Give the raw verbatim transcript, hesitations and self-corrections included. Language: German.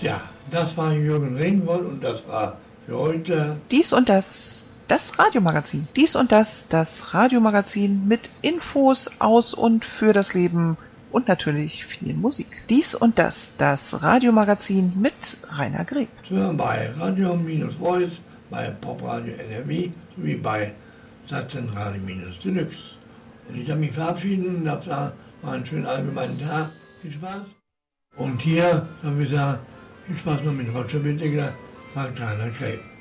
Ja, das war Jürgen Ringwold und das war für heute Dies und das, das Radiomagazin. Dies und das, das Radiomagazin mit Infos aus und für das Leben und natürlich viel Musik. Dies und das, das Radiomagazin mit Rainer Greb. zu hören bei Radio-Voice, bei Popradio N R W sowie bei Stadtzentrale-Deluxe. Und ich darf mich verabschieden und darf sagen, war einen schönen allgemeinen Tag. Viel Spaß. Und hier, darf ich sagen, viel Spaß noch mit Roger Bittiger, war kleiner Greb.